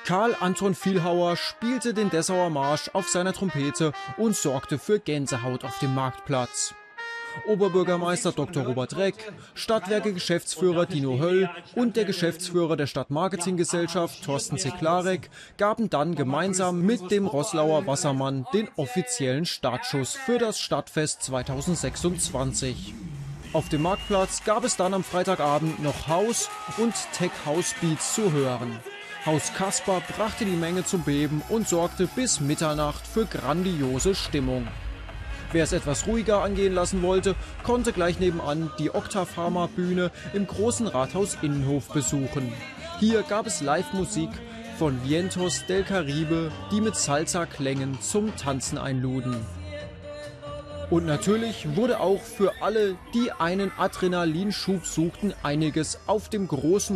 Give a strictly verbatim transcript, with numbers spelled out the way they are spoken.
Karl Anton Vielhauer spielte den Dessauer Marsch auf seiner Trompete und sorgte für Gänsehaut auf dem Marktplatz. Oberbürgermeister Doktor Robert Reck, Stadtwerke-Geschäftsführer Dino Höll und der Geschäftsführer der Stadtmarketinggesellschaft Thorsten Zeklarek gaben dann gemeinsam mit dem Roßlauer Wassermann den offiziellen Startschuss für das Stadtfest zweitausendsechsundzwanzig. Auf dem Marktplatz gab es dann am Freitagabend noch House und Tech House Beats zu hören. Haus Kasper brachte die Menge zum Beben und sorgte bis Mitternacht für grandiose Stimmung. Wer es etwas ruhiger angehen lassen wollte, konnte gleich nebenan die Octapharma Bühne im großen Rathaus Innenhof besuchen. Hier gab es Live-Musik von Vientos del Caribe, die mit Salsa-Klängen zum Tanzen einluden. Und natürlich wurde auch für alle, die einen Adrenalinschub suchten, einiges auf dem großen